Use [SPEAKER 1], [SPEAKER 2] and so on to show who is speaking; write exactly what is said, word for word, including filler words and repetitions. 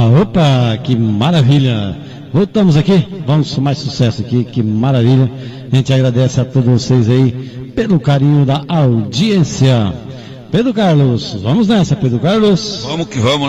[SPEAKER 1] Ah, opa, que maravilha! Voltamos aqui, vamos com mais sucesso aqui, que maravilha. A gente agradece a todos vocês aí pelo carinho da audiência. Pedro Carlos, vamos nessa, Pedro Carlos.
[SPEAKER 2] Vamos que vamos.